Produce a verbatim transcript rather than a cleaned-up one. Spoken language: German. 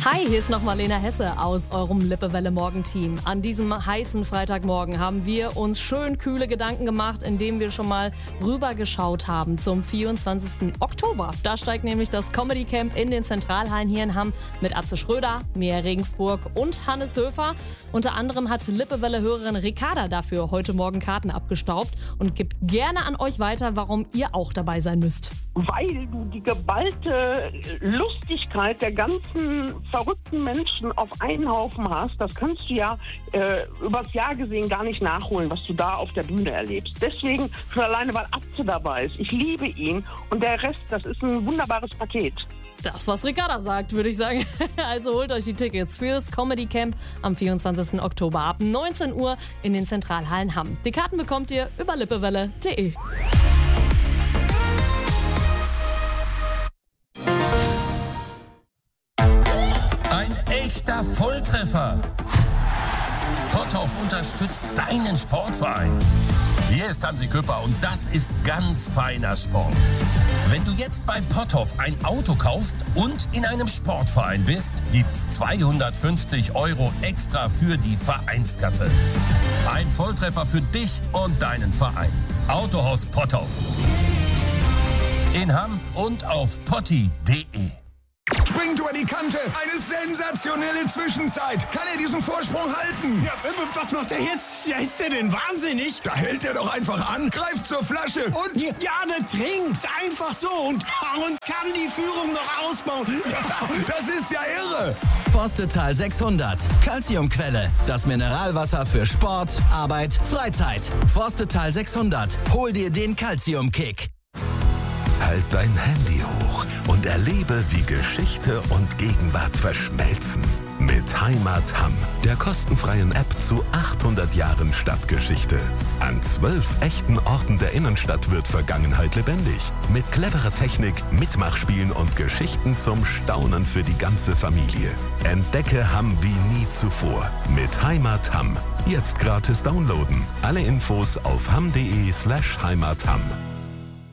Hi, hier ist nochmal Lena Hesse aus eurem Lippewelle-Morgenteam. An diesem heißen Freitagmorgen haben wir uns schön kühle Gedanken gemacht, indem wir schon mal rübergeschaut haben zum vierundzwanzigsten Oktober. Da steigt nämlich das Comedy Camp in den Zentralhallen hier in Hamm mit Atze Schröder, Mia Regensburg und Hannes Höfer. Unter anderem hat Lippewelle-Hörerin Ricarda dafür heute Morgen Karten abgestaubt und gibt gerne an euch weiter, warum ihr auch dabei sein müsst. Weil du die geballte Lustigkeit der ganzen verrückten Menschen auf einen Haufen hast, das kannst du ja äh, übers Jahr gesehen gar nicht nachholen, was du da auf der Bühne erlebst. Deswegen schon alleine, weil Atze dabei ist. Ich liebe ihn und der Rest, das ist ein wunderbares Paket. Das, was Ricarda sagt, würde ich sagen. Also holt euch die Tickets fürs Comedy Camp am vierundzwanzigsten Oktober ab neunzehn Uhr in den Zentralhallen Hamm. Die Karten bekommt ihr über lippewelle punkt de. Echter Volltreffer. Potthoff unterstützt deinen Sportverein. Hier ist Hansi Küpper und das ist ganz feiner Sport. Wenn du jetzt bei Potthoff ein Auto kaufst und in einem Sportverein bist, gibt's zweihundertfünfzig Euro extra für die Vereinskasse. Ein Volltreffer für dich und deinen Verein. Autohaus Potthoff. In Hamm und auf potti punkt de. Springt über die Kante. Eine sensationelle Zwischenzeit. Kann er diesen Vorsprung halten? Ja, was macht er jetzt? Ja, ist der denn wahnsinnig? Da hält er doch einfach an, greift zur Flasche und... Ja, der trinkt einfach so und, und kann die Führung noch ausbauen. Das ist ja irre. Forstetal sechshundert. Calciumquelle. Das Mineralwasser für Sport, Arbeit, Freizeit. Forstetal sechshundert. Hol dir den Calcium-Kick. Halt dein Handy hoch und erlebe, wie Geschichte und Gegenwart verschmelzen. Mit Heimat Hamm, der kostenfreien App zu achthundert Jahren Stadtgeschichte. An zwölf echten Orten der Innenstadt wird Vergangenheit lebendig. Mit cleverer Technik, Mitmachspielen und Geschichten zum Staunen für die ganze Familie. Entdecke Hamm wie nie zuvor. Mit Heimat Hamm. Jetzt gratis downloaden. Alle Infos auf hamm punkt de slash heimatham.